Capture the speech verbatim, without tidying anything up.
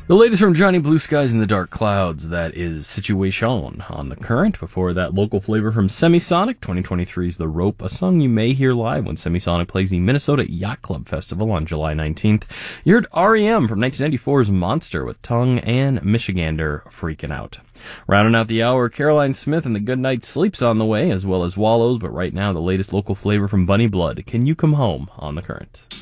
The latest from Johnny Blue Skies and the Dark Clouds, that is Situation on the Current. Before that, local flavor from Semisonic, twenty twenty-three's The Rope, a song you may hear live when Semisonic plays the Minnesota Yacht Club Festival on July nineteenth. You heard R E M from nineteen ninety-four's Monster with Tongue and Michigander Freaking Out. Rounding out the hour, Caroline Smith and the Goodnight Sleep's on the way, as well as Wallows, but right now the latest local flavor from Bunny Blood, Can You Come Home on the Current.